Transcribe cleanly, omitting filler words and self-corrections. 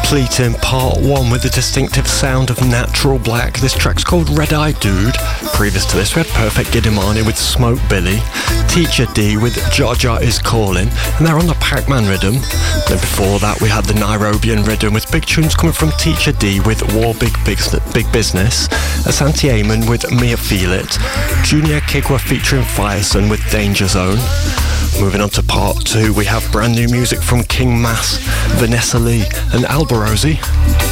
completing part one with the distinctive sound of Natural Black. This track's called Red Eye Dude. Previous to this, we had Perfect Gidimani with Smoke Billy, Teacher D with Jar Jar Is Calling, and they're on the Pac-Man rhythm. Then before that, we had the Nairobian rhythm with big tunes coming from Teacher D with War Big Business, Asante Amon with Mia Feel It, Junior Kigwa featuring Fireson with Danger Zone. Moving on to part two, we have brand new music from King Mass, Vanessa Lee and Alborosie.